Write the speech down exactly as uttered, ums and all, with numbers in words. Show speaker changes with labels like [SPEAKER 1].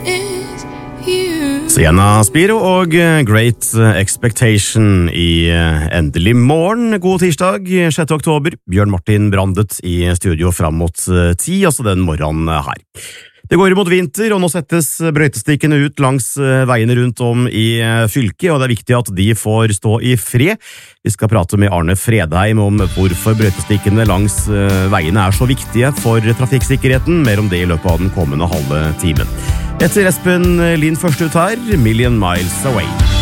[SPEAKER 1] Sienna Spiro og Great Expectation i Endelig morgen. God tirsdag, sjette oktober. Bjørn Martin Brandet i studio fram mot ti, altså den morgenen her. Det går mot vinter, og nå settes brøytestikkene ut langs veiene rundt om i fylket, og det er viktig at de får stå i fred. Vi skal prate med Arne Fredheim om hvorfor brøytestikkene langs veiene er så viktige for trafikksikkerheten, mer om det i løpet av den kommende halve timen. Etter Espen Lind først ut her, Million Miles Away.